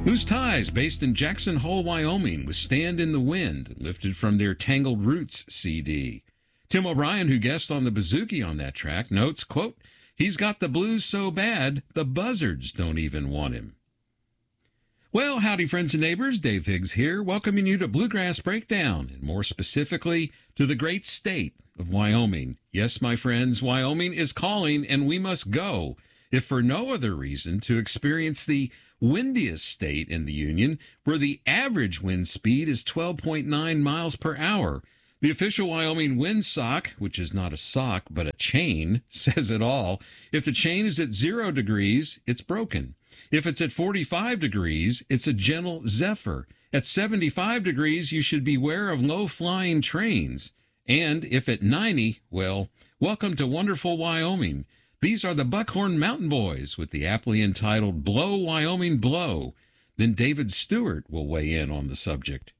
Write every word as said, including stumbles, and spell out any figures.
Whose Ties, based in Jackson Hole, Wyoming, with Stand in the Wind, lifted from their Tangled Roots C D. Tim O'Brien, who guests on the bouzouki on that track, notes, quote, "He's got the blues so bad, the buzzards don't even want him." Well, howdy, friends and neighbors. Dave Higgs here, welcoming you to Bluegrass Breakdown, and more specifically to the great state of Wyoming. Yes, my friends, Wyoming is calling, and we must go, if for no other reason, to experience the windiest state in the Union, where the average wind speed is twelve point nine miles per hour. The official Wyoming wind sock, which is not a sock but a chain, says it all. If the chain is at zero degrees, it's broken. If it's at forty-five degrees, it's a gentle zephyr. At seventy-five degrees, you should beware of low-flying trains. And if at ninety, well, welcome to wonderful Wyoming. These are the Buckhorn Mountain Boys with the aptly entitled Blow, Wyoming, Blow. Then David Stewart will weigh in on the subject.